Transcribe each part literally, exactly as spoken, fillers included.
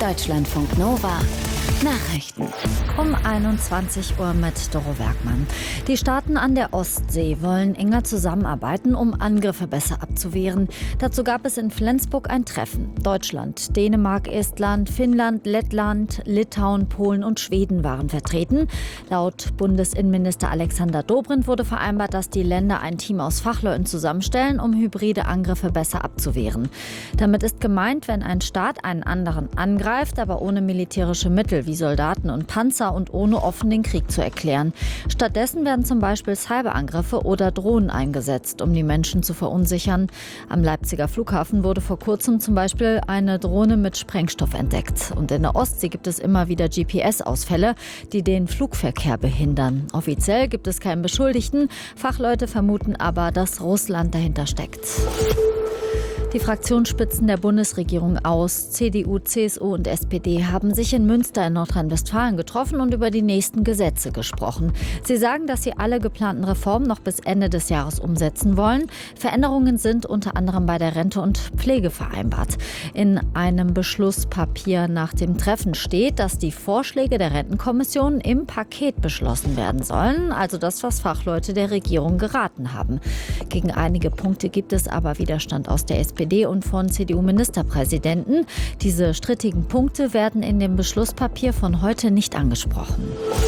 Deutschlandfunk Nova Nachrichten. Um einundzwanzig Uhr mit Doro Bergmann. Die Staaten an der Ostsee wollen enger zusammenarbeiten, um Angriffe besser abzuwehren. Dazu gab es in Flensburg ein Treffen. Deutschland, Dänemark, Estland, Finnland, Lettland, Litauen, Polen und Schweden waren vertreten. Laut Bundesinnenminister Alexander Dobrindt wurde vereinbart, dass die Länder ein Team aus Fachleuten zusammenstellen, um hybride Angriffe besser abzuwehren. Damit ist gemeint, wenn ein Staat einen anderen angreift, aber ohne militärische Mittel wie Soldaten und Panzer und ohne offen den Krieg zu erklären. Stattdessen werden zum Beispiel Cyberangriffe oder Drohnen eingesetzt, um die Menschen zu verunsichern. Am Leipziger Flughafen wurde vor kurzem zum Beispiel eine Drohne mit Sprengstoff entdeckt. Und in der Ostsee gibt es immer wieder G P S-Ausfälle, die den Flugverkehr behindern. Offiziell gibt es keinen Beschuldigten. Fachleute vermuten aber, dass Russland dahinter steckt. Die Fraktionsspitzen der Bundesregierung aus C D U, C S U und S P D haben sich in Münster in Nordrhein-Westfalen getroffen und über die nächsten Gesetze gesprochen. Sie sagen, dass sie alle geplanten Reformen noch bis Ende des Jahres umsetzen wollen. Veränderungen sind unter anderem bei der Rente und Pflege vereinbart. In einem Beschlusspapier nach dem Treffen steht, dass die Vorschläge der Rentenkommission im Paket beschlossen werden sollen, also das, was Fachleute der Regierung geraten haben. Gegen einige Punkte gibt es aber Widerstand aus der S P D und von C D U-Ministerpräsidenten. Diese strittigen Punkte werden in dem Beschlusspapier von heute nicht angesprochen.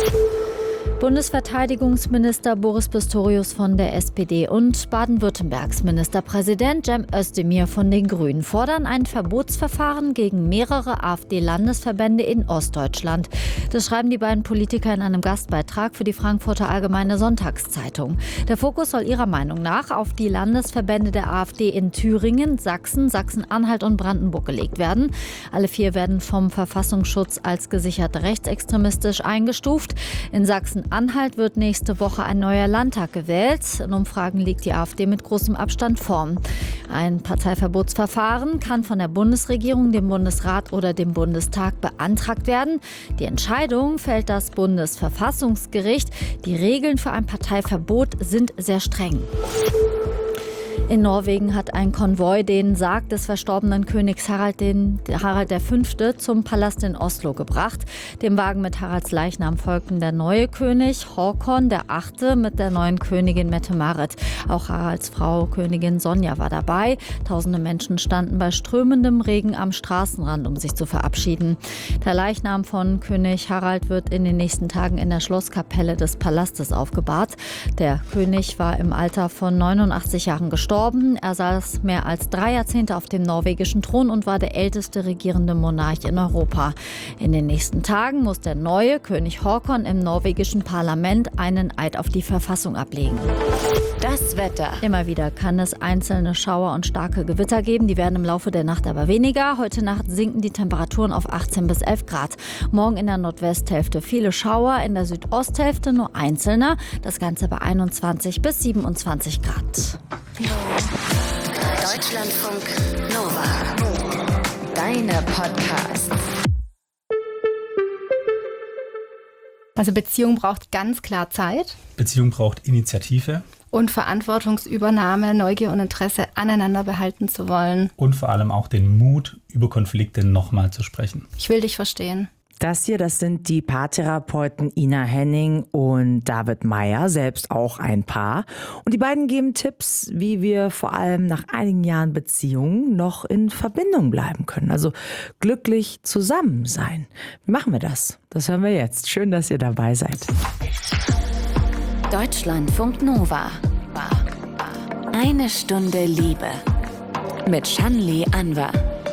Bundesverteidigungsminister Boris Pistorius von der S P D und Baden-Württembergs Ministerpräsident Cem Özdemir von den Grünen fordern ein Verbotsverfahren gegen mehrere AfD-Landesverbände in Ostdeutschland. Das schreiben die beiden Politiker in einem Gastbeitrag für die Frankfurter Allgemeine Sonntagszeitung. Der Fokus soll ihrer Meinung nach auf die Landesverbände der AfD in Thüringen, Sachsen, Sachsen-Anhalt und Brandenburg gelegt werden. Alle vier werden vom Verfassungsschutz als gesichert rechtsextremistisch eingestuft. In Sachsen Anhalt wird nächste Woche ein neuer Landtag gewählt. In Umfragen liegt die AfD mit großem Abstand vorn. Ein Parteiverbotsverfahren kann von der Bundesregierung, dem Bundesrat oder dem Bundestag beantragt werden. Die Entscheidung fällt das Bundesverfassungsgericht. Die Regeln für ein Parteiverbot sind sehr streng. In Norwegen hat ein Konvoi den Sarg des verstorbenen Königs Harald, den, Harald der Fünfte zum Palast in Oslo gebracht. Dem Wagen mit Haralds Leichnam folgten der neue König Håkon der Achte mit der neuen Königin Mette-Marit. Auch Haralds Frau Königin Sonja war dabei. Tausende Menschen standen bei strömendem Regen am Straßenrand, um sich zu verabschieden. Der Leichnam von König Harald wird in den nächsten Tagen in der Schlosskapelle des Palastes aufgebahrt. Der König war im Alter von neunundachtzig Jahren gestorben. Er saß mehr als drei Jahrzehnte auf dem norwegischen Thron und war der älteste regierende Monarch in Europa. In den nächsten Tagen muss der neue König Håkon im norwegischen Parlament einen Eid auf die Verfassung ablegen. Das Wetter. Immer wieder kann es einzelne Schauer und starke Gewitter geben. Die werden im Laufe der Nacht aber weniger. Heute Nacht sinken die Temperaturen auf achtzehn bis elf Grad. Morgen in der Nordwesthälfte viele Schauer, in der Südosthälfte nur einzelne. Das Ganze bei einundzwanzig bis siebenundzwanzig Grad. Deutschlandfunk Nova. Deine Podcasts. Also Beziehung braucht ganz klar Zeit. Beziehung braucht Initiative. Und Verantwortungsübernahme, Neugier und Interesse aneinander behalten zu wollen. Und vor allem auch den Mut, über Konflikte nochmal zu sprechen. Ich will dich verstehen. Das hier, das sind die Paartherapeuten Ina Henning und David Meyer, selbst auch ein Paar. Und die beiden geben Tipps, wie wir vor allem nach einigen Jahren Beziehung noch in Verbindung bleiben können. Also glücklich zusammen sein. Wie machen wir das? Das hören wir jetzt. Schön, dass ihr dabei seid. Deutschlandfunk Nova. Eine Stunde Liebe. Mit Shanli Anwar.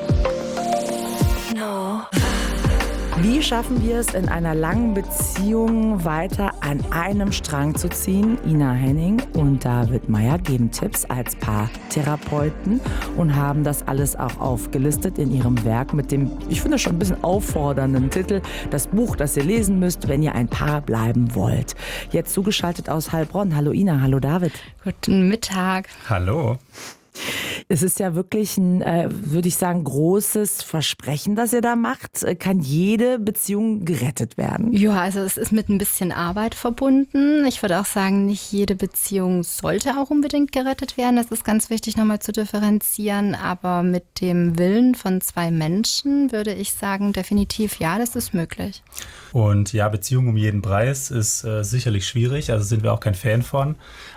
Wie schaffen wir es, in einer langen Beziehung weiter an einem Strang zu ziehen? Ina Henning und David Meyer geben Tipps als Paartherapeuten und haben das alles auch aufgelistet in ihrem Werk mit dem, ich finde, schon ein bisschen auffordernden Titel, das Buch, das ihr lesen müsst, wenn ihr ein Paar bleiben wollt. Jetzt zugeschaltet aus Heilbronn. Hallo Ina, hallo David. Guten Mittag. Hallo. Es ist ja wirklich ein, äh, würde ich sagen, großes Versprechen, das ihr da macht. Kann jede Beziehung gerettet werden? Ja, also es ist mit ein bisschen Arbeit verbunden. Ich würde auch sagen, nicht jede Beziehung sollte auch unbedingt gerettet werden. Das ist ganz wichtig nochmal zu differenzieren. Aber mit dem Willen von zwei Menschen würde ich sagen, definitiv ja, das ist möglich. Und ja, Beziehung um jeden Preis ist äh, sicherlich schwierig, also sind wir auch kein Fan von.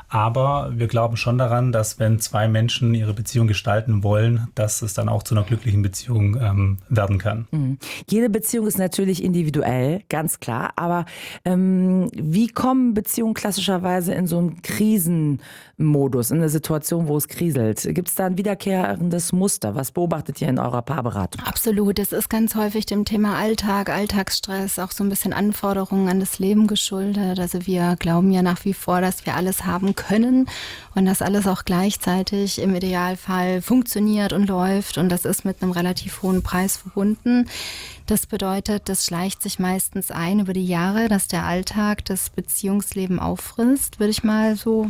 Aber wir glauben schon daran, dass wenn zwei Menschen ihre Beziehung gestalten wollen, dass es dann auch zu einer glücklichen Beziehung ähm, werden kann. Mhm. Jede Beziehung ist natürlich individuell, ganz klar. Aber ähm, wie kommen Beziehungen klassischerweise in so einen Krisenmodus, in eine Situation, wo es kriselt? Gibt es da ein wiederkehrendes Muster? Was beobachtet ihr in eurer Paarberatung? Absolut. Es ist ganz häufig dem Thema Alltag, Alltagsstress, auch so ein bisschen Anforderungen an das Leben geschuldet. Also wir glauben ja nach wie vor, dass wir alles haben können und dass alles auch gleichzeitig im Idealfall funktioniert und läuft, und das ist mit einem relativ hohen Preis verbunden. Das bedeutet, das schleicht sich meistens ein über die Jahre, dass der Alltag das Beziehungsleben auffrisst, würde ich mal so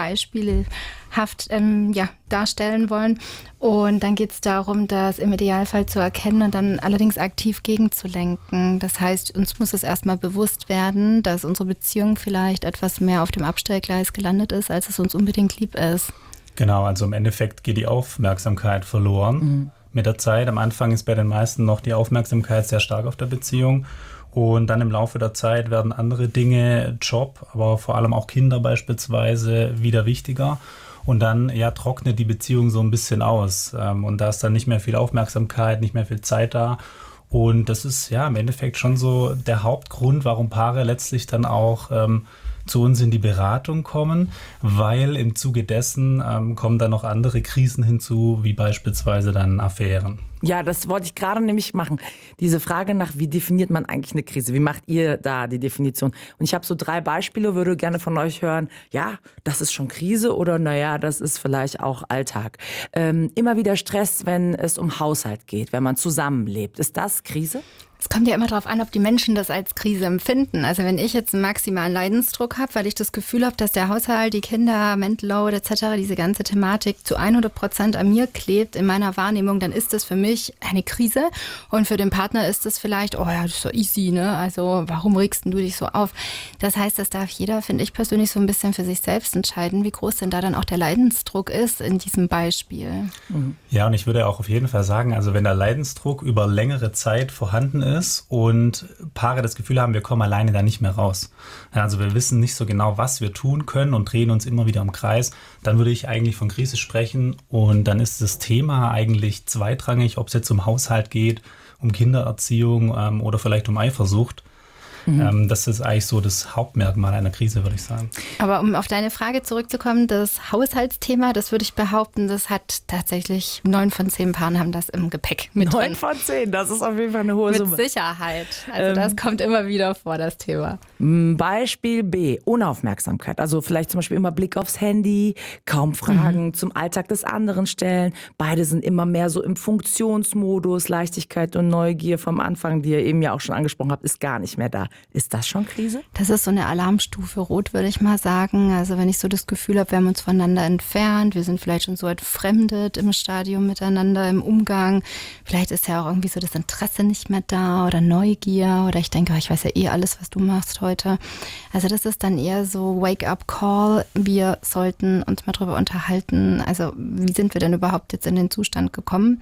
beispielhaft ähm, ja, darstellen wollen. Und dann geht es darum, das im Idealfall zu erkennen und dann allerdings aktiv gegenzulenken. Das heißt, uns muss es erstmal bewusst werden, dass unsere Beziehung vielleicht etwas mehr auf dem Abstellgleis gelandet ist, als es uns unbedingt lieb ist. Genau, also im Endeffekt geht die Aufmerksamkeit verloren. Mhm. Mit der Zeit, am Anfang ist bei den meisten noch die Aufmerksamkeit sehr stark auf der Beziehung, und dann im Laufe der Zeit werden andere Dinge, Job, aber vor allem auch Kinder beispielsweise, wieder wichtiger, und dann ja trocknet die Beziehung so ein bisschen aus, und da ist dann nicht mehr viel Aufmerksamkeit, nicht mehr viel Zeit da, und das ist ja im Endeffekt schon so der Hauptgrund, warum Paare letztlich dann auch ähm, zu uns in die Beratung kommen, weil im Zuge dessen ähm, kommen dann noch andere Krisen hinzu, wie beispielsweise dann Affären. Ja, das wollte ich gerade nämlich machen. Diese Frage nach, wie definiert man eigentlich eine Krise? Wie macht ihr da die Definition? Und ich habe so drei Beispiele, würde gerne von euch hören. Ja, das ist schon Krise, oder naja, das ist vielleicht auch Alltag. Ähm, immer wieder Stress, wenn es um Haushalt geht, wenn man zusammenlebt. Ist das Krise? Es kommt ja immer darauf an, ob die Menschen das als Krise empfinden. Also wenn ich jetzt einen maximalen Leidensdruck habe, weil ich das Gefühl habe, dass der Haushalt, die Kinder, Mental Load et cetera, diese ganze Thematik zu hundert Prozent an mir klebt in meiner Wahrnehmung, dann ist das für mich eine Krise. Und für den Partner ist das vielleicht, oh ja, das ist so easy, ne? Also warum regst du dich so auf? Das heißt, das darf jeder, finde ich persönlich, so ein bisschen für sich selbst entscheiden, wie groß denn da dann auch der Leidensdruck ist in diesem Beispiel. Mhm. Ja, und ich würde auch auf jeden Fall sagen, also wenn der Leidensdruck über längere Zeit vorhanden ist, ist und Paare das Gefühl haben, wir kommen alleine da nicht mehr raus. Also wir wissen nicht so genau, was wir tun können und drehen uns immer wieder im Kreis, dann würde ich eigentlich von Krise sprechen, und dann ist das Thema eigentlich zweitrangig, ob es jetzt um Haushalt geht, um Kindererziehung ähm, oder vielleicht um Eifersucht. Mhm. Ähm, das ist eigentlich so das Hauptmerkmal einer Krise, würde ich sagen. Aber um auf deine Frage zurückzukommen, das Haushaltsthema, das würde ich behaupten, das hat tatsächlich neun von zehn Paaren haben das im Gepäck mit drin. Neun von zehn, das ist auf jeden Fall eine hohe mit Summe. Mit Sicherheit. Also ähm, das kommt immer wieder vor, das Thema. Beispiel B, Unaufmerksamkeit. Also vielleicht zum Beispiel immer Blick aufs Handy, kaum Fragen mhm. zum Alltag des anderen stellen. Beide sind immer mehr so im Funktionsmodus. Leichtigkeit und Neugier vom Anfang, die ihr eben ja auch schon angesprochen habt, ist gar nicht mehr da. Ist das schon Krise? Das ist so eine Alarmstufe Rot, würde ich mal sagen. Also wenn ich so das Gefühl habe, wir haben uns voneinander entfernt, wir sind vielleicht schon so entfremdet im Stadium miteinander, im Umgang. Vielleicht ist ja auch irgendwie so das Interesse nicht mehr da oder Neugier, oder ich denke, ich weiß ja eh alles, was du machst heute. Also das ist dann eher so Wake-up-Call. Wir sollten uns mal drüber unterhalten. Also wie sind wir denn überhaupt jetzt in den Zustand gekommen?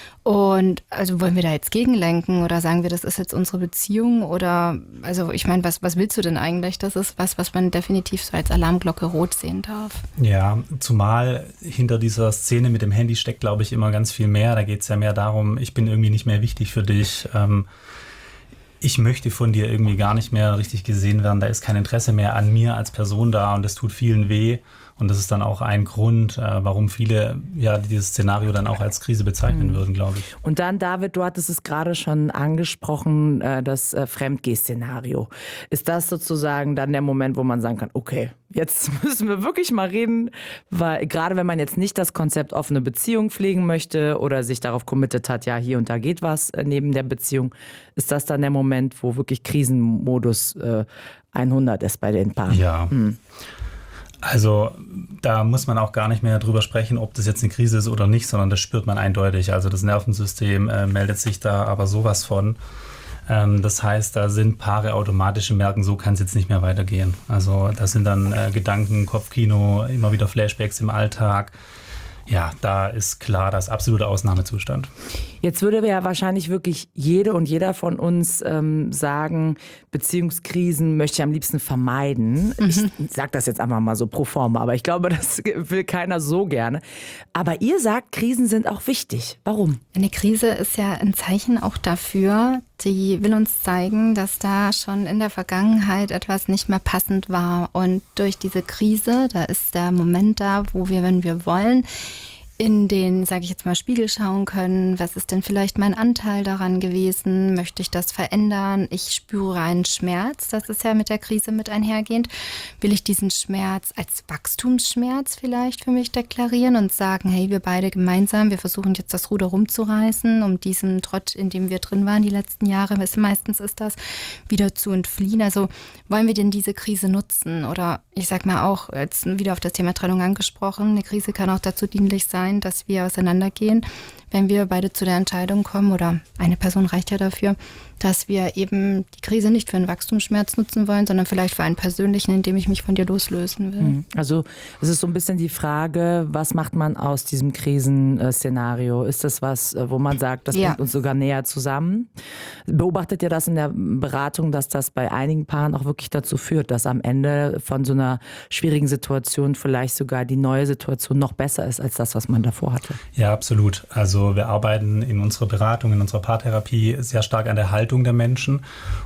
Und also wollen wir da jetzt gegenlenken oder sagen wir, das ist jetzt unsere Beziehung, oder also ich meine, was, was willst du denn eigentlich? Das ist was, was man definitiv so als Alarmglocke rot sehen darf. Ja, zumal hinter dieser Szene mit dem Handy steckt, glaube ich, immer ganz viel mehr. Da geht es ja mehr darum, ich bin irgendwie nicht mehr wichtig für dich. Ähm, ich möchte von dir irgendwie gar nicht mehr richtig gesehen werden. Da ist kein Interesse mehr an mir als Person da, und das tut vielen weh. Und das ist dann auch ein Grund, äh, warum viele ja dieses Szenario dann auch als Krise bezeichnen mhm. würden, glaube ich. Und dann, David, du hattest es gerade schon angesprochen, äh, das äh, Fremdgeh-Szenario. Ist das sozusagen dann der Moment, wo man sagen kann, okay, jetzt müssen wir wirklich mal reden, weil gerade wenn man jetzt nicht das Konzept offene Beziehung pflegen möchte oder sich darauf committet hat, ja, hier und da geht was äh, neben der Beziehung, ist das dann der Moment, wo wirklich Krisenmodus äh, hundert ist bei den Paaren? Ja. Mhm. Also da muss man auch gar nicht mehr drüber sprechen, ob das jetzt eine Krise ist oder nicht, sondern das spürt man eindeutig. Also das Nervensystem äh, meldet sich da aber sowas von. Ähm, das heißt, da sind Paare automatisch merken, so kann es jetzt nicht mehr weitergehen. Also da sind dann äh, Gedanken, Kopfkino, immer wieder Flashbacks im Alltag. Ja, da ist klar, das absolute Ausnahmezustand. Jetzt würde ja wahrscheinlich wirklich jede und jeder von uns ähm, sagen, Beziehungskrisen möchte ich am liebsten vermeiden. Mhm. Ich sage das jetzt einfach mal so pro forma, aber ich glaube, das will keiner so gerne. Aber ihr sagt, Krisen sind auch wichtig. Warum? Eine Krise ist ja ein Zeichen auch dafür, die will uns zeigen, dass da schon in der Vergangenheit etwas nicht mehr passend war. Und durch diese Krise, da ist der Moment da, wo wir, wenn wir wollen, in den, sage ich jetzt mal, Spiegel schauen können. Was ist denn vielleicht mein Anteil daran gewesen? Möchte ich das verändern? Ich spüre einen Schmerz. Das ist ja mit der Krise mit einhergehend. Will ich diesen Schmerz als Wachstumsschmerz vielleicht für mich deklarieren und sagen, hey, wir beide gemeinsam, wir versuchen jetzt das Ruder rumzureißen, um diesem Trott, in dem wir drin waren die letzten Jahre, meistens ist das, wieder zu entfliehen. Also wollen wir denn diese Krise nutzen? Oder ich sag mal auch, jetzt wieder auf das Thema Trennung angesprochen, eine Krise kann auch dazu dienlich sein, dass wir auseinandergehen, wenn wir beide zu der Entscheidung kommen, oder eine Person reicht ja dafür, dass wir eben die Krise nicht für einen Wachstumsschmerz nutzen wollen, sondern vielleicht für einen persönlichen, in dem ich mich von dir loslösen will. Also es ist so ein bisschen die Frage, was macht man aus diesem Krisenszenario? Ist das was, wo man sagt, das ja. bringt uns sogar näher zusammen? Beobachtet ihr das in der Beratung, dass das bei einigen Paaren auch wirklich dazu führt, dass am Ende von so einer schwierigen Situation vielleicht sogar die neue Situation noch besser ist als das, was man davor hatte? Ja, absolut. Also wir arbeiten in unserer Beratung, in unserer Paartherapie sehr stark an der Haltung der Menschen.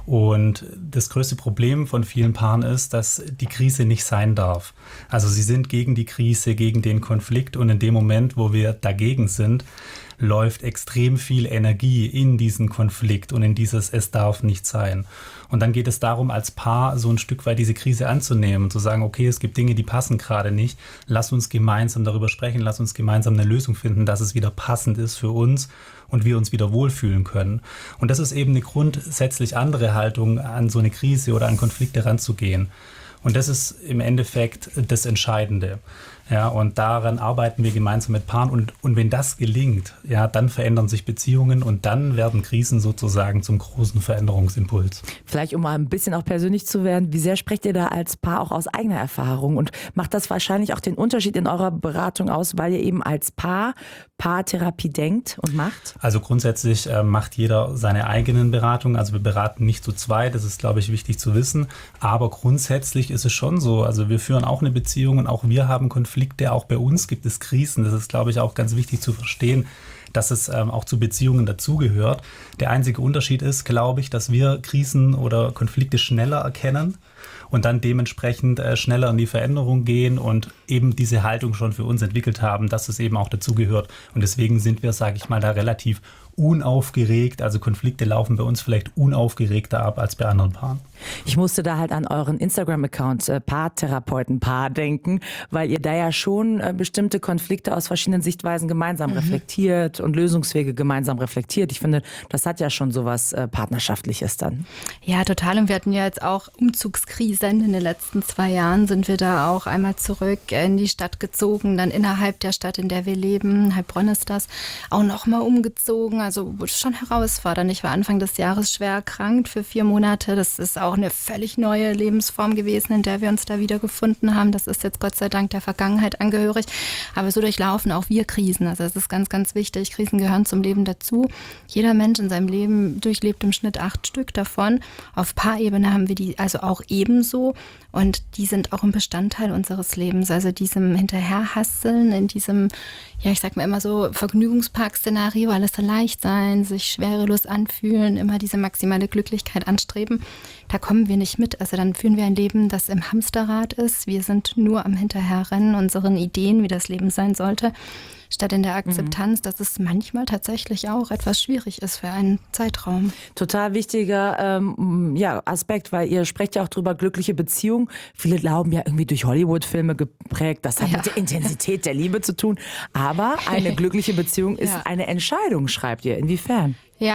Und das größte Problem von vielen Paaren ist, dass die Krise nicht sein darf. Also sie sind gegen die Krise, gegen den Konflikt, und in dem Moment, wo wir dagegen sind, läuft extrem viel Energie in diesen Konflikt und in dieses Es darf nicht sein. Und dann geht es darum, als Paar so ein Stück weit diese Krise anzunehmen und zu sagen, okay, es gibt Dinge, die passen gerade nicht. Lass uns gemeinsam darüber sprechen, lass uns gemeinsam eine Lösung finden, dass es wieder passend ist für uns und wir uns wieder wohlfühlen können. Und das ist eben eine grundsätzlich andere Haltung, an so eine Krise oder an Konflikte ranzugehen. Und das ist im Endeffekt das Entscheidende. Ja, und daran arbeiten wir gemeinsam mit Paaren. Und, und wenn das gelingt, ja, dann verändern sich Beziehungen und dann werden Krisen sozusagen zum großen Veränderungsimpuls. Vielleicht, um mal ein bisschen auch persönlich zu werden, wie sehr sprecht ihr da als Paar auch aus eigener Erfahrung? Und macht das wahrscheinlich auch den Unterschied in eurer Beratung aus, weil ihr eben als Paar Paartherapie denkt und macht? Also grundsätzlich äh, macht jeder seine eigenen Beratungen. Also wir beraten nicht zu zweit, das ist, glaube ich, wichtig zu wissen. Aber grundsätzlich ist es schon so. Also wir führen auch eine Beziehung und auch wir haben Konflikte. Auch bei uns gibt es Krisen. Das ist, glaube ich, auch ganz wichtig zu verstehen, dass es ähm, auch zu Beziehungen dazugehört. Der einzige Unterschied ist, glaube ich, dass wir Krisen oder Konflikte schneller erkennen und dann dementsprechend äh, schneller in die Veränderung gehen und eben diese Haltung schon für uns entwickelt haben, dass es eben auch dazugehört. Und deswegen sind wir, sage ich mal, da relativ unaufgeregt. Also Konflikte laufen bei uns vielleicht unaufgeregter ab als bei anderen Paaren. Ich musste da halt an euren Instagram-Account äh, Paartherapeuten-Paar denken, weil ihr da ja schon äh, bestimmte Konflikte aus verschiedenen Sichtweisen gemeinsam mhm. reflektiert und Lösungswege gemeinsam reflektiert. Ich finde, das hat ja schon sowas äh, Partnerschaftliches dann. Ja, total. Und wir hatten ja jetzt auch Umzugskrisen. In den letzten zwei Jahren sind wir da auch einmal zurück in die Stadt gezogen, dann innerhalb der Stadt, in der wir leben, Heilbronn ist das, auch nochmal umgezogen. Also wurde schon herausfordernd. Ich war Anfang des Jahres schwer erkrankt für vier Monate. Das ist auch eine völlig neue Lebensform gewesen, in der wir uns da wiedergefunden haben. Das ist jetzt Gott sei Dank der Vergangenheit angehörig. Aber so durchlaufen auch wir Krisen. Also das ist ganz, ganz wichtig. Krisen gehören zum Leben dazu. Jeder Mensch in seinem Leben durchlebt im Schnitt acht Stück davon. Auf Paarebene haben wir die also auch ebenso. Und die sind auch ein Bestandteil unseres Lebens. Also diesem Hinterherhasseln, in diesem, ja, ich sag mal immer so Vergnügungspark-Szenario, alles so leicht sein, sich schwerelos anfühlen, immer diese maximale Glücklichkeit anstreben. Da kommen wir nicht mit. Also dann führen wir ein Leben, das im Hamsterrad ist. Wir sind nur am Hinterherrennen unseren Ideen, wie das Leben sein sollte, statt in der Akzeptanz, mhm. dass es manchmal tatsächlich auch etwas schwierig ist für einen Zeitraum. Total wichtiger ähm, ja, Aspekt, weil ihr sprecht ja auch drüber, glückliche Beziehung. Viele glauben ja irgendwie durch Hollywood-Filme geprägt, das hat ja. mit der Intensität der Liebe zu tun. Aber eine glückliche Beziehung ist ja. eine Entscheidung, schreibt ihr. Inwiefern? Ja,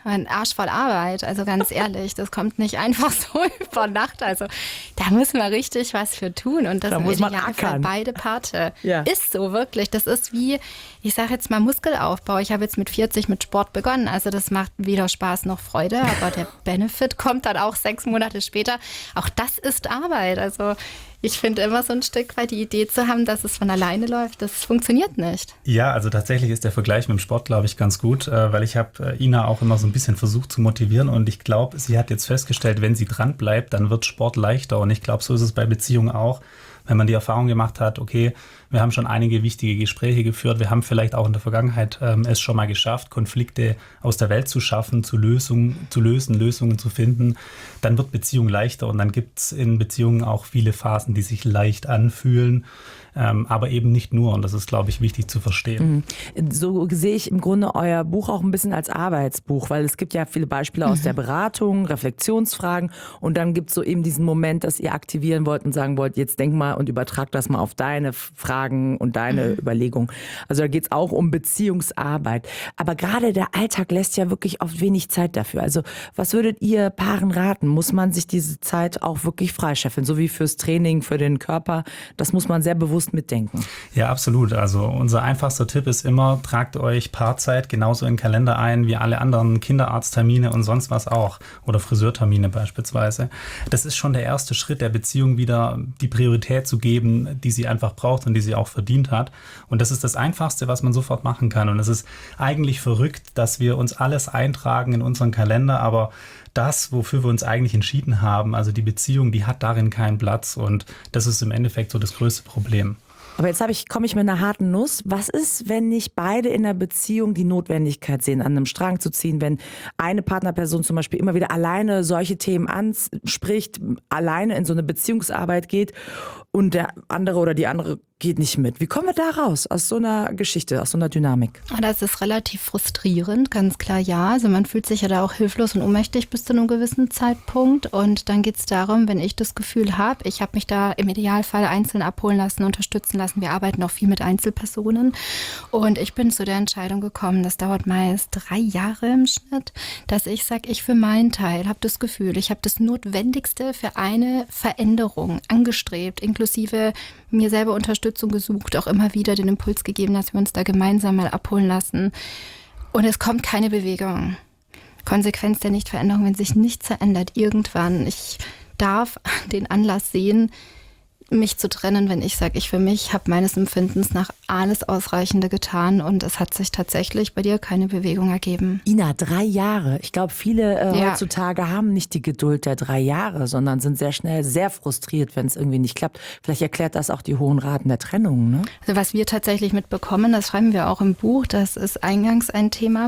ein Arsch voll Arbeit, also ganz ehrlich, das kommt nicht einfach so über Nacht. Also da müssen wir richtig was für tun und das da im muss man Idealfall ackern. beide Parte. Ja. Ist so wirklich. Das ist wie, ich sage jetzt mal Muskelaufbau. Ich habe jetzt mit vierzig mit Sport begonnen, also das macht weder Spaß noch Freude, aber der Benefit kommt dann auch sechs Monate später. Auch das ist Arbeit. Also ich finde immer so ein Stück weit die Idee zu haben, dass es von alleine läuft, das funktioniert nicht. Ja, also tatsächlich ist der Vergleich mit dem Sport, glaube ich, ganz gut, weil ich habe Ina auch immer so ein bisschen versucht zu motivieren und ich glaube, sie hat jetzt festgestellt, wenn sie dran bleibt, dann wird Sport leichter und ich glaube, so ist es bei Beziehungen auch. Wenn man die Erfahrung gemacht hat, okay, wir haben schon einige wichtige Gespräche geführt, wir haben vielleicht auch in der Vergangenheit ähm, es schon mal geschafft, Konflikte aus der Welt zu schaffen, zu, Lösung, zu lösen, Lösungen zu finden, dann wird Beziehung leichter und dann gibt es in Beziehungen auch viele Phasen, die sich leicht anfühlen, ähm, aber eben nicht nur und das ist, glaube ich, wichtig zu verstehen. Mhm. So sehe ich im Grunde euer Buch auch ein bisschen als Arbeitsbuch, weil es gibt ja viele Beispiele aus mhm. der Beratung, Reflexionsfragen und dann gibt es so eben diesen Moment, dass ihr aktivieren wollt und sagen wollt, jetzt denk mal und übertrag das mal auf deine Fragen und deine mhm. Überlegungen. Also da geht es auch um Beziehungsarbeit. Aber gerade der Alltag lässt ja wirklich oft wenig Zeit dafür. Also was würdet ihr Paaren raten? Muss man sich diese Zeit auch wirklich freischeffeln? So wie fürs Training, für den Körper. Das muss man sehr bewusst mitdenken. Ja, absolut. Also unser einfachster Tipp ist immer, tragt euch Paarzeit genauso in den Kalender ein wie alle anderen Kinderarzttermine und sonst was auch. Oder Friseurtermine beispielsweise. Das ist schon der erste Schritt der Beziehung, wieder die Priorität zu geben, die sie einfach braucht und die sie auch verdient hat. Und das ist das Einfachste, was man sofort machen kann. Und es ist eigentlich verrückt, dass wir uns alles eintragen in unseren Kalender, aber das, wofür wir uns eigentlich entschieden haben, also die Beziehung, die hat darin keinen Platz. Und das ist im Endeffekt so das größte Problem. Aber jetzt habe ich, komme ich mit einer harten Nuss. Was ist, wenn nicht beide in der Beziehung die Notwendigkeit sehen, an einem Strang zu ziehen, wenn eine Partnerperson zum Beispiel immer wieder alleine solche Themen anspricht, alleine in so eine Beziehungsarbeit geht und der andere oder die andere geht nicht mit? Wie kommen wir da raus aus so einer Geschichte, aus so einer Dynamik? Das ist relativ frustrierend, ganz klar ja. Also man fühlt sich ja da auch hilflos und ohnmächtig bis zu einem gewissen Zeitpunkt. Und dann geht es darum, wenn ich das Gefühl habe, ich habe mich da im Idealfall einzeln abholen lassen, unterstützen lassen. Wir arbeiten auch viel mit Einzelpersonen. Und ich bin zu der Entscheidung gekommen, das dauert meist drei Jahre im Schnitt, dass ich sage, ich für meinen Teil habe das Gefühl, ich habe das Notwendigste für eine Veränderung angestrebt, inklusive mir selber Unterstützung gesucht, auch immer wieder den Impuls gegeben, dass wir uns da gemeinsam mal abholen lassen. Und es kommt keine Bewegung. Konsequenz der Nichtveränderung, wenn sich nichts verändert, irgendwann. Ich darf den Anlass sehen, mich zu trennen, wenn ich sage, ich für mich habe meines Empfindens nach alles Ausreichende getan und es hat sich tatsächlich bei dir keine Bewegung ergeben. Ina, drei Jahre. Ich glaube, viele äh, Ja. heutzutage haben nicht die Geduld der drei Jahre, sondern sind sehr schnell sehr frustriert, wenn es irgendwie nicht klappt. Vielleicht erklärt das auch die hohen Raten der Trennung, ne? Also was wir tatsächlich mitbekommen, das schreiben wir auch im Buch, das ist eingangs ein Thema.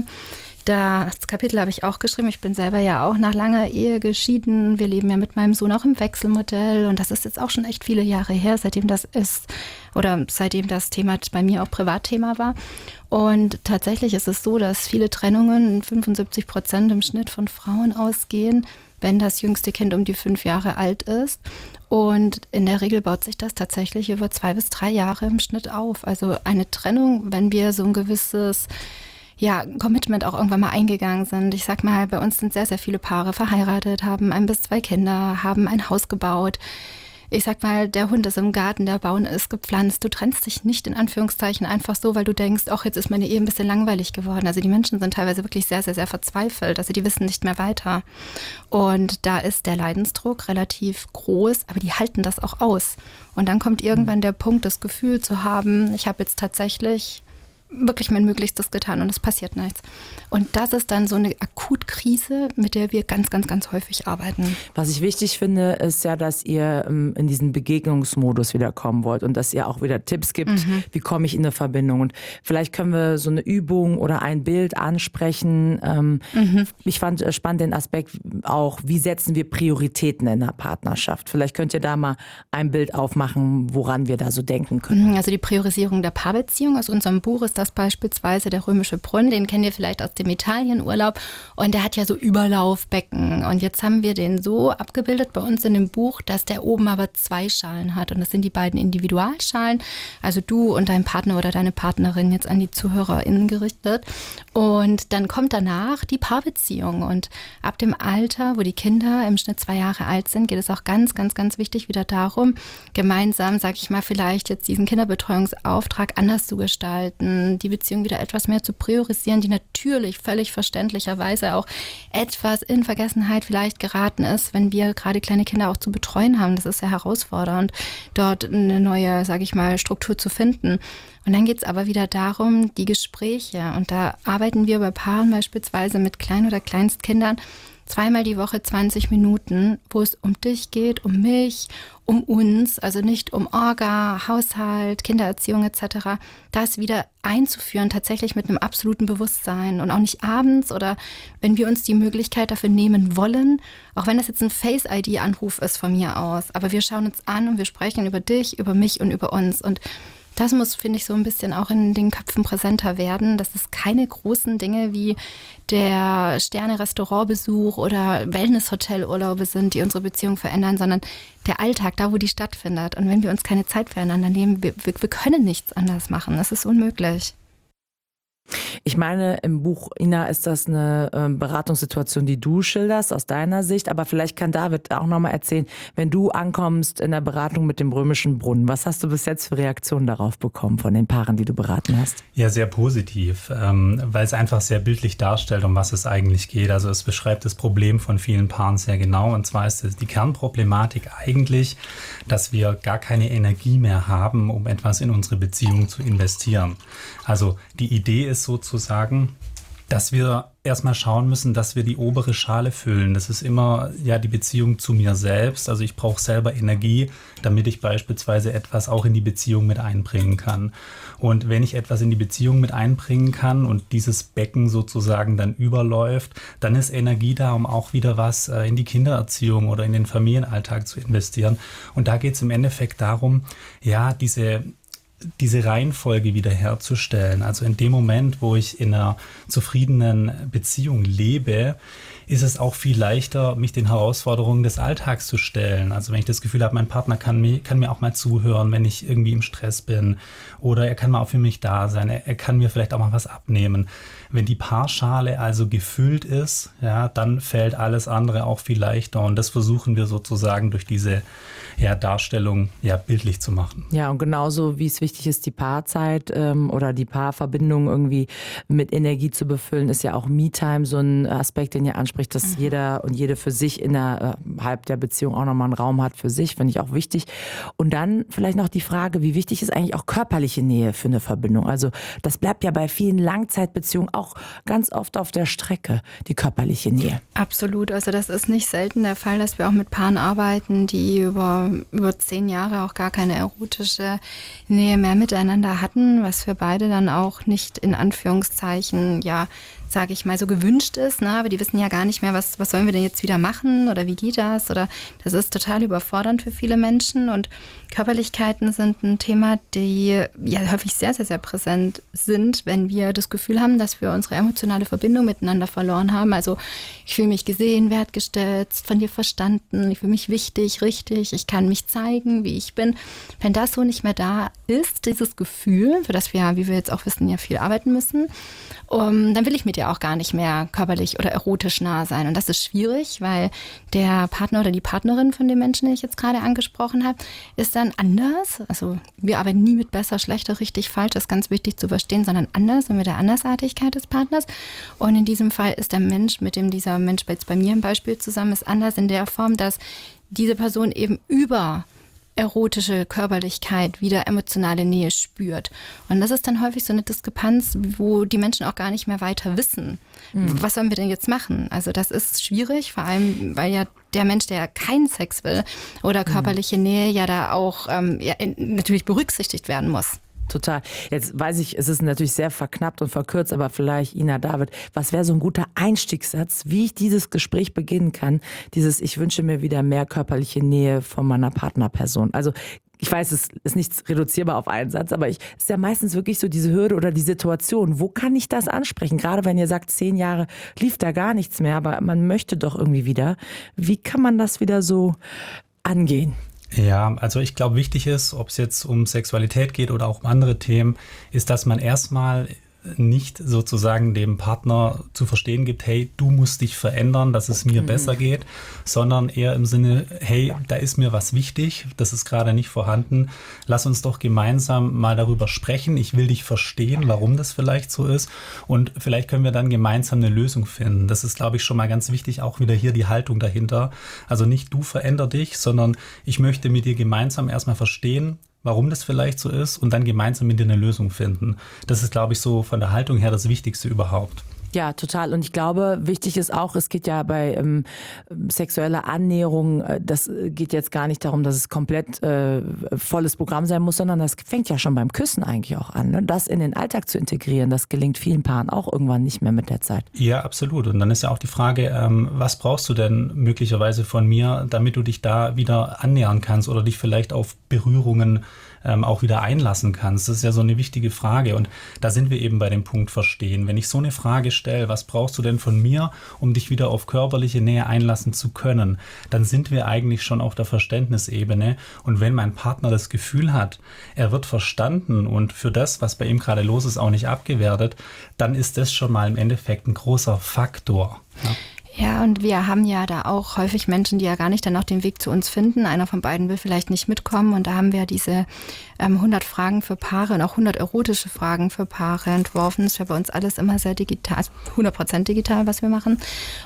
Das Kapitel habe ich auch geschrieben. Ich bin selber ja auch nach langer Ehe geschieden. Wir leben ja mit meinem Sohn auch im Wechselmodell. Und das ist jetzt auch schon echt viele Jahre her, seitdem das ist oder seitdem das Thema bei mir auch Privatthema war. Und tatsächlich ist es so, dass viele Trennungen, fünfundsiebzig Prozent im Schnitt von Frauen ausgehen, wenn das jüngste Kind um die fünf Jahre alt ist. Und in der Regel baut sich das tatsächlich über zwei bis drei Jahre im Schnitt auf. Also eine Trennung, wenn wir so ein gewisses ja, Commitment auch irgendwann mal eingegangen sind. Ich sag mal, bei uns sind sehr, sehr viele Paare verheiratet, haben ein bis zwei Kinder, haben ein Haus gebaut. Ich sag mal, der Hund ist im Garten, der Baum ist gepflanzt. Du trennst dich nicht in Anführungszeichen einfach so, weil du denkst, ach, jetzt ist meine Ehe ein bisschen langweilig geworden. Also die Menschen sind teilweise wirklich sehr, sehr, sehr verzweifelt. Also die wissen nicht mehr weiter. Und da ist der Leidensdruck relativ groß, aber die halten das auch aus. Und dann kommt irgendwann der Punkt, das Gefühl zu haben, ich habe jetzt tatsächlich wirklich mein Möglichstes getan und es passiert nichts. Und das ist dann so eine Akutkrise, mit der wir ganz, ganz, ganz häufig arbeiten. Was ich wichtig finde, ist ja, dass ihr ähm, in diesen Begegnungsmodus wieder kommen wollt und dass ihr auch wieder Tipps gibt, mhm. wie komme ich in eine Verbindung. Und vielleicht können wir so eine Übung oder ein Bild ansprechen. Ähm, mhm. Ich fand äh, spannend den Aspekt auch, wie setzen wir Prioritäten in der Partnerschaft. Vielleicht könnt ihr da mal ein Bild aufmachen, woran wir da so denken können. Also die Priorisierung der Paarbeziehung aus unserem Buch ist ist das beispielsweise der römische Brunnen. Den kennt ihr vielleicht aus dem Italienurlaub. Und der hat ja so Überlaufbecken. Und jetzt haben wir den so abgebildet bei uns in dem Buch, dass der oben aber zwei Schalen hat. Und das sind die beiden Individualschalen. Also du und dein Partner oder deine Partnerin, jetzt an die ZuhörerInnen gerichtet. Und dann kommt danach die Paarbeziehung. Und ab dem Alter, wo die Kinder im Schnitt zwei Jahre alt sind, geht es auch ganz, ganz, ganz wichtig wieder darum, gemeinsam, sag ich mal, vielleicht jetzt diesen Kinderbetreuungsauftrag anders zu gestalten, die Beziehung wieder etwas mehr zu priorisieren, die natürlich völlig verständlicherweise auch etwas in Vergessenheit vielleicht geraten ist, wenn wir gerade kleine Kinder auch zu betreuen haben. Das ist sehr herausfordernd, dort eine neue, sag ich mal, Struktur zu finden. Und dann geht es aber wieder darum, die Gespräche. Und da arbeiten wir bei Paaren beispielsweise mit Klein- oder Kleinstkindern zweimal die Woche zwanzig Minuten, wo es um dich geht, um mich, um uns, also nicht um Orga, Haushalt, Kindererziehung et cetera, das wieder einzuführen, tatsächlich mit einem absoluten Bewusstsein und auch nicht abends oder wenn wir uns die Möglichkeit dafür nehmen wollen, auch wenn das jetzt ein Face-I D-Anruf ist von mir aus, aber wir schauen uns an und wir sprechen über dich, über mich und über uns und das muss, finde ich, so ein bisschen auch in den Köpfen präsenter werden, dass es keine großen Dinge wie der Sterne-Restaurantbesuch oder Wellness-Hotelurlaube sind, die unsere Beziehung verändern, sondern der Alltag, da wo die stattfindet. Und wenn wir uns keine Zeit füreinander nehmen, wir, wir, wir können nichts anders machen. Das ist unmöglich. Ich meine, im Buch, Ina, ist das eine äh, Beratungssituation, die du schilderst aus deiner Sicht, aber vielleicht kann David auch nochmal erzählen, wenn du ankommst in der Beratung mit dem römischen Brunnen, was hast du bis jetzt für Reaktionen darauf bekommen von den Paaren, die du beraten hast? Ja, sehr positiv, ähm, weil es einfach sehr bildlich darstellt, um was es eigentlich geht. Also es beschreibt das Problem von vielen Paaren sehr genau und zwar ist es die Kernproblematik eigentlich, dass wir gar keine Energie mehr haben, um etwas in unsere Beziehung zu investieren. Also die Idee ist sozusagen, dass wir erstmal schauen müssen, dass wir die obere Schale füllen. Das ist immer ja die Beziehung zu mir selbst. Also ich brauche selber Energie, damit ich beispielsweise etwas auch in die Beziehung mit einbringen kann. Und wenn ich etwas in die Beziehung mit einbringen kann und dieses Becken sozusagen dann überläuft, dann ist Energie da, um auch wieder was äh, in die Kindererziehung oder in den Familienalltag zu investieren. Und da geht es im Endeffekt darum, ja, diese diese Reihenfolge wiederherzustellen. Also in dem Moment, wo ich in einer zufriedenen Beziehung lebe, ist es auch viel leichter, mich den Herausforderungen des Alltags zu stellen. Also wenn ich das Gefühl habe, mein Partner kann mir, kann mir auch mal zuhören, wenn ich irgendwie im Stress bin. Oder er kann mal auch für mich da sein. Er, er kann mir vielleicht auch mal was abnehmen. Wenn die Paarschale also gefüllt ist, ja, dann fällt alles andere auch viel leichter. Und das versuchen wir sozusagen durch diese ja, Darstellung ja, bildlich zu machen. Ja, und genauso wie es wichtig ist, die Paarzeit ähm, oder die Paarverbindung irgendwie mit Energie zu befüllen, ist ja auch Me-Time so ein Aspekt, den ihr anspricht, dass mhm. jeder und jede für sich innerhalb der Beziehung auch nochmal einen Raum hat für sich, finde ich auch wichtig. Und dann vielleicht noch die Frage, wie wichtig ist eigentlich auch körperliche Nähe für eine Verbindung? Also das bleibt ja bei vielen Langzeitbeziehungen auch ganz oft auf der Strecke, die körperliche Nähe. Absolut, also das ist nicht selten der Fall, dass wir auch mit Paaren arbeiten, die über, über zehn Jahre auch gar keine erotische Nähe mehr miteinander hatten, was für beide dann auch nicht in Anführungszeichen, ja, sage ich mal, so gewünscht ist, ne? Aber die wissen ja gar nicht mehr, was, was sollen wir denn jetzt wieder machen oder wie geht das? Oder das ist total überfordernd für viele Menschen und Körperlichkeiten sind ein Thema, die ja häufig sehr, sehr, sehr präsent sind, wenn wir das Gefühl haben, dass wir unsere emotionale Verbindung miteinander verloren haben. Also ich fühle mich gesehen, wertgeschätzt, von dir verstanden, ich fühle mich wichtig, richtig, ich kann mich zeigen, wie ich bin. Wenn das so nicht mehr da ist, dieses Gefühl, für das wir, wie wir jetzt auch wissen, ja viel arbeiten müssen, um, dann will ich mit dir auch gar nicht mehr körperlich oder erotisch nah sein. Und das ist schwierig, weil der Partner oder die Partnerin von dem Menschen, den ich jetzt gerade angesprochen habe, ist dann anders. Also wir arbeiten nie mit besser, schlechter, richtig, falsch, das ist ganz wichtig zu verstehen, sondern anders und mit der Andersartigkeit des Partners. Und in diesem Fall ist der Mensch, mit dem dieser Mensch jetzt bei mir im Beispiel zusammen ist, anders in der Form, dass diese Person eben über erotische Körperlichkeit wieder emotionale Nähe spürt. Und das ist dann häufig so eine Diskrepanz, wo die Menschen auch gar nicht mehr weiter wissen. Mhm. Was sollen wir denn jetzt machen? Also das ist schwierig, vor allem, weil ja der Mensch, der keinen Sex will oder körperliche mhm. Nähe, ja da auch ähm, ja, natürlich berücksichtigt werden muss. Total. Jetzt weiß ich, es ist natürlich sehr verknappt und verkürzt, aber vielleicht, Ina, David, was wäre so ein guter Einstiegssatz, wie ich dieses Gespräch beginnen kann? Dieses, ich wünsche mir wieder mehr körperliche Nähe von meiner Partnerperson. Also ich weiß, es ist nicht reduzierbar auf einen Satz, aber es ist ja meistens wirklich so diese Hürde oder die Situation. Wo kann ich das ansprechen? Gerade wenn ihr sagt, zehn Jahre lief da gar nichts mehr, aber man möchte doch irgendwie wieder. Wie kann man das wieder so angehen? Ja, also ich glaube, wichtig ist, ob es jetzt um Sexualität geht oder auch um andere Themen, ist, dass man erstmal nicht sozusagen dem Partner zu verstehen gibt, hey, du musst dich verändern, dass es mir mhm. besser geht, sondern eher im Sinne, hey, da ist mir was wichtig, das ist gerade nicht vorhanden, lass uns doch gemeinsam mal darüber sprechen, ich will dich verstehen, warum das vielleicht so ist und vielleicht können wir dann gemeinsam eine Lösung finden. Das ist, glaube ich, schon mal ganz wichtig, auch wieder hier die Haltung dahinter. Also nicht du veränder dich, sondern ich möchte mit dir gemeinsam erstmal verstehen, warum das vielleicht so ist und dann gemeinsam mit dir eine Lösung finden. Das ist, glaube ich, so von der Haltung her das Wichtigste überhaupt. Ja, total. Und ich glaube, wichtig ist auch, es geht ja bei ähm, sexueller Annäherung, äh, das geht jetzt gar nicht darum, dass es komplett äh, volles Programm sein muss, sondern das fängt ja schon beim Küssen eigentlich auch an. Ne? Das in den Alltag zu integrieren, das gelingt vielen Paaren auch irgendwann nicht mehr mit der Zeit. Ja, absolut. Und dann ist ja auch die Frage, ähm, was brauchst du denn möglicherweise von mir, damit du dich da wieder annähern kannst oder dich vielleicht auf Berührungen ähm, auch wieder einlassen kannst. Das ist ja so eine wichtige Frage. Und da sind wir eben bei dem Punkt Verstehen. Wenn ich so eine Frage stelle, was brauchst du denn von mir, um dich wieder auf körperliche Nähe einlassen zu können, dann sind wir eigentlich schon auf der Verständnisebene. Und wenn mein Partner das Gefühl hat, er wird verstanden und für das, was bei ihm gerade los ist, auch nicht abgewertet, dann ist das schon mal im Endeffekt ein großer Faktor. Ja. Ja, und wir haben ja da auch häufig Menschen, die ja gar nicht dann auch den Weg zu uns finden. Einer von beiden will vielleicht nicht mitkommen und da haben wir diese ähm, hundert Fragen für Paare und auch hundert erotische Fragen für Paare entworfen. Das ist ja bei uns alles immer sehr digital, hundert Prozent digital, was wir machen.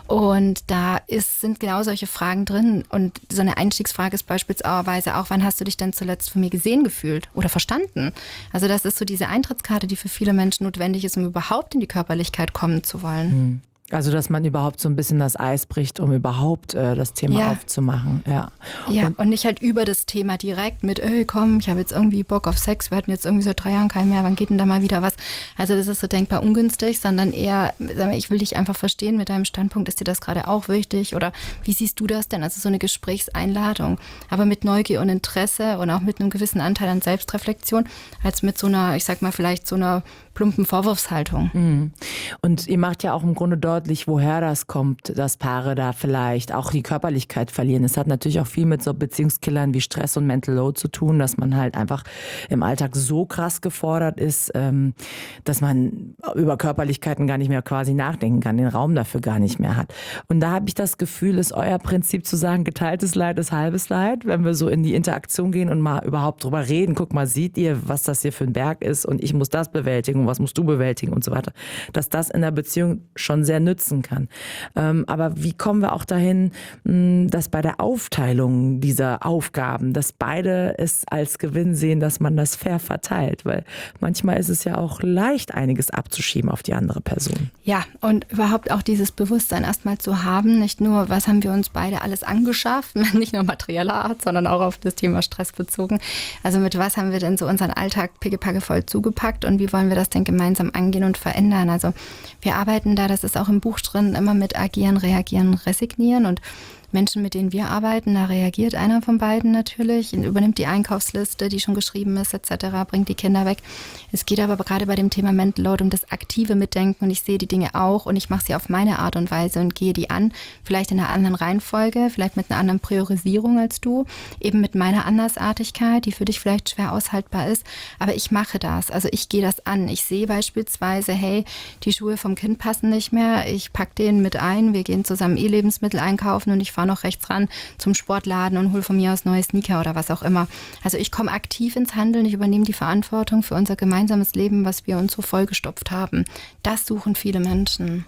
Und da ist, sind genau solche Fragen drin und so eine Einstiegsfrage ist beispielsweise auch, wann hast du dich denn zuletzt von mir gesehen gefühlt oder verstanden? Also das ist so diese Eintrittskarte, die für viele Menschen notwendig ist, um überhaupt in die Körperlichkeit kommen zu wollen. Hm. Also, dass man überhaupt so ein bisschen das Eis bricht, um überhaupt äh, das Thema ja. aufzumachen. Ja, ja und, und nicht halt über das Thema direkt mit, ey, komm, ich habe jetzt irgendwie Bock auf Sex, wir hatten jetzt irgendwie seit drei Jahren keinen mehr, wann geht denn da mal wieder was? Also das ist so denkbar ungünstig, sondern eher, ich will dich einfach verstehen mit deinem Standpunkt, ist dir das gerade auch wichtig oder wie siehst du das denn? Also so eine Gesprächseinladung, aber mit Neugier und Interesse und auch mit einem gewissen Anteil an Selbstreflexion, als mit so einer, ich sag mal vielleicht so einer plumpen Vorwurfshaltung. Mhm. Und ihr macht ja auch im Grunde deutlich, woher das kommt, dass Paare da vielleicht auch die Körperlichkeit verlieren. Es hat natürlich auch viel mit so Beziehungskillern wie Stress und Mental Load zu tun, dass man halt einfach im Alltag so krass gefordert ist, dass man über Körperlichkeiten gar nicht mehr quasi nachdenken kann, den Raum dafür gar nicht mehr hat. Und da habe ich das Gefühl, ist euer Prinzip zu sagen, geteiltes Leid ist halbes Leid, wenn wir so in die Interaktion gehen und mal überhaupt drüber reden. Guck mal, seht ihr, was das hier für ein Berg ist und ich muss das bewältigen. Was musst du bewältigen und so weiter, dass das in der Beziehung schon sehr nützen kann. Ähm, aber wie kommen wir auch dahin, mh, dass bei der Aufteilung dieser Aufgaben, dass beide es als Gewinn sehen, dass man das fair verteilt, weil manchmal ist es ja auch leicht, einiges abzuschieben auf die andere Person. Ja, und überhaupt auch dieses Bewusstsein erstmal zu haben, nicht nur, was haben wir uns beide alles angeschafft, nicht nur materieller Art, sondern auch auf das Thema Stress bezogen. Also mit was haben wir denn so unseren Alltag pickepacke voll zugepackt und wie wollen wir das denn gemeinsam angehen und verändern. Also wir arbeiten da, das ist auch im Buch drin, immer mit agieren, reagieren, resignieren und Menschen, mit denen wir arbeiten, da reagiert einer von beiden natürlich, übernimmt die Einkaufsliste, die schon geschrieben ist, et cetera, bringt die Kinder weg. Es geht aber gerade bei dem Thema Mental Load um das aktive Mitdenken und ich sehe die Dinge auch und ich mache sie auf meine Art und Weise und gehe die an, vielleicht in einer anderen Reihenfolge, vielleicht mit einer anderen Priorisierung als du, eben mit meiner Andersartigkeit, die für dich vielleicht schwer aushaltbar ist, aber ich mache das, also ich gehe das an. Ich sehe beispielsweise, hey, die Schuhe vom Kind passen nicht mehr, ich packe den mit ein, wir gehen zusammen E-Lebensmittel einkaufen und ich fahre noch rechts ran zum Sportladen und hole von mir aus neue Sneaker oder was auch immer. Also ich komme aktiv ins Handeln, ich übernehme die Verantwortung für unser gemeinsames Leben, was wir uns so vollgestopft haben. Das suchen viele Menschen.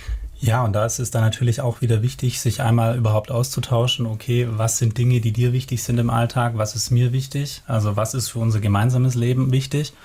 Ja, und da ist es dann natürlich auch wieder wichtig, sich einmal überhaupt auszutauschen, okay, was sind Dinge, die dir wichtig sind im Alltag, was ist mir wichtig, also was ist für unser gemeinsames Leben wichtig.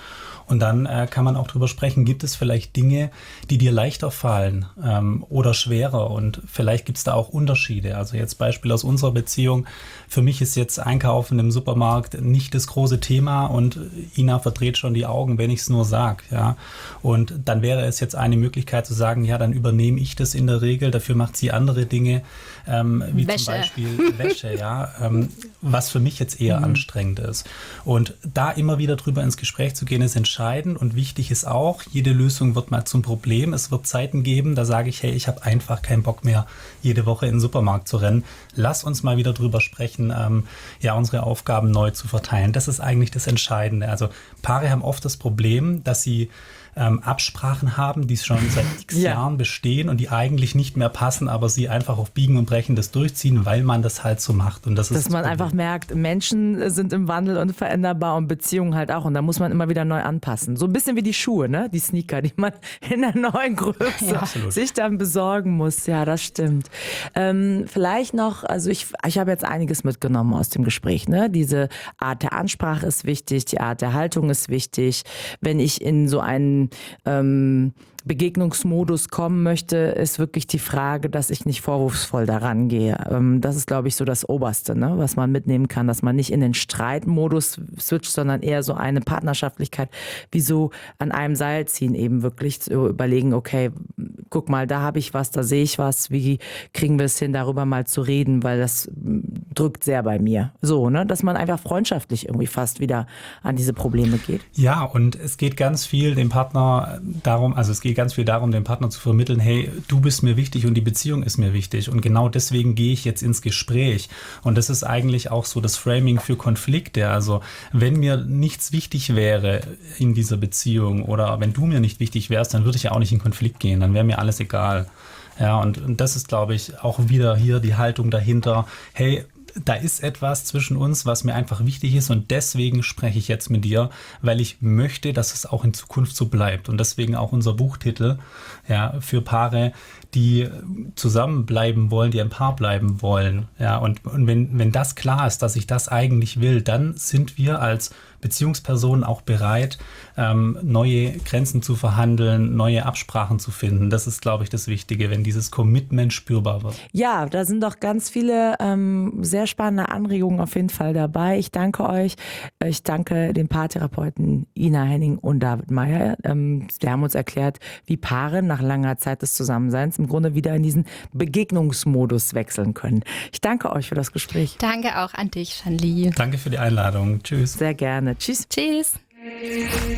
Und dann äh, kann man auch drüber sprechen, gibt es vielleicht Dinge, die dir leichter fallen ähm, oder schwerer, und vielleicht gibt es da auch Unterschiede. Also jetzt Beispiel aus unserer Beziehung. Für mich ist jetzt Einkaufen im Supermarkt nicht das große Thema und Ina verdreht schon die Augen, wenn ich es nur sage. Ja? Und dann wäre es jetzt eine Möglichkeit zu sagen, ja, dann übernehme ich das in der Regel, dafür macht sie andere Dinge, ähm, wie Wäsche. zum Beispiel Wäsche, ja, ähm, was für mich jetzt eher mhm. anstrengend ist. Und da immer wieder drüber ins Gespräch zu gehen, ist entscheidend, und wichtig ist auch, jede Lösung wird mal zum Problem. Es wird Zeiten geben, da sage ich, hey, ich habe einfach keinen Bock mehr, jede Woche in den Supermarkt zu rennen. Lass uns mal wieder drüber sprechen, ähm, ja, unsere Aufgaben neu zu verteilen. Das ist eigentlich das Entscheidende. Also Paare haben oft das Problem, dass sie ähm, Absprachen haben, die schon seit x ja. Jahren bestehen und die eigentlich nicht mehr passen, aber sie einfach auf Biegen und Brechen das durchziehen, weil man das halt so macht. Und das ist Dass das man Problem. einfach merkt, Menschen sind im Wandel und veränderbar und Beziehungen halt auch. Und da muss man immer wieder neu anpassen. So ein bisschen wie die Schuhe, ne? Die Sneaker, die man in der neuen Größe Ja, sich dann besorgen muss. Ja, das stimmt. Ähm, vielleicht noch, also ich, ich habe jetzt einiges mitgenommen aus dem Gespräch. Ne? Diese Art der Ansprache ist wichtig, die Art der Haltung ist wichtig. Wenn ich in so einen ähm, Begegnungsmodus kommen möchte, ist wirklich die Frage, dass ich nicht vorwurfsvoll daran gehe. Das ist, glaube ich, so das Oberste, ne, was man mitnehmen kann, dass man nicht in den Streitmodus switcht, sondern eher so eine Partnerschaftlichkeit, wie so an einem Seil ziehen, eben wirklich zu überlegen, okay, guck mal, da habe ich was, da sehe ich was, wie kriegen wir es hin, darüber mal zu reden, weil das drückt sehr bei mir. So, ne, dass man einfach freundschaftlich irgendwie fast wieder an diese Probleme geht. Ja, und es geht ganz viel dem Partner darum, also es geht ganz viel darum, dem Partner zu vermitteln, hey, du bist mir wichtig und die Beziehung ist mir wichtig, und genau deswegen gehe ich jetzt ins Gespräch. Und das ist eigentlich auch so das Framing für Konflikte. Also wenn mir nichts wichtig wäre in dieser Beziehung oder wenn du mir nicht wichtig wärst, dann würde ich ja auch nicht in Konflikt gehen, dann wäre mir alles egal. Ja, und, und das ist, glaube ich, auch wieder hier die Haltung dahinter, hey, da ist etwas zwischen uns, was mir einfach wichtig ist, und deswegen spreche ich jetzt mit dir, weil ich möchte, dass es auch in Zukunft so bleibt. Und deswegen auch unser Buchtitel, ja, für Paare, die zusammenbleiben wollen, die ein Paar bleiben wollen. Ja, und, und wenn, wenn das klar ist, dass ich das eigentlich will, dann sind wir als Beziehungspersonen auch bereit, ähm, neue Grenzen zu verhandeln, neue Absprachen zu finden. Das ist, glaube ich, das Wichtige, wenn dieses Commitment spürbar wird. Ja, da sind doch ganz viele ähm, sehr spannende Anregungen auf jeden Fall dabei. Ich danke euch. Ich danke den Paartherapeuten Ina Henning und David Meyer. Ähm, wir haben uns erklärt, wie Paare nach langer Zeit des Zusammenseins im Grunde wieder in diesen Begegnungsmodus wechseln können. Ich danke euch für das Gespräch. Danke auch an dich, Shanli. Danke für die Einladung. Tschüss. Sehr gerne. Tschüss. Tschüss.